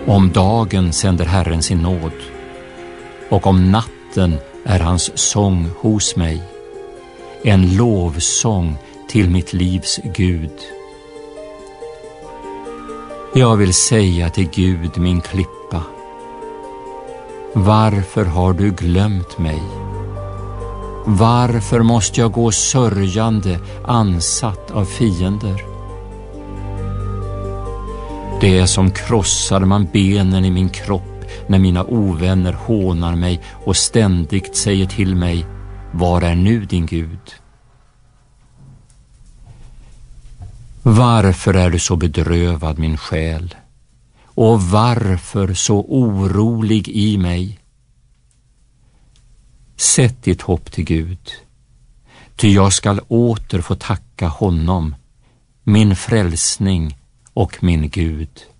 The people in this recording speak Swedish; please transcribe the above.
Om dagen sänder Herren sin nåd, och om natten är hans sång hos mig, en lovsång till mitt livs Gud. Jag vill säga till Gud, min klippa: varför har du glömt mig? Varför måste jag gå sörjande, ansatt av fiender? Det är som krossar man benen i min kropp när mina ovänner hånar mig och ständigt säger till mig: var är nu din Gud? Varför är du så bedrövad, min själ? Och varför så orolig i mig? Sätt ditt hopp till Gud, ty jag skall åter få tacka honom, min frälsning och min Gud.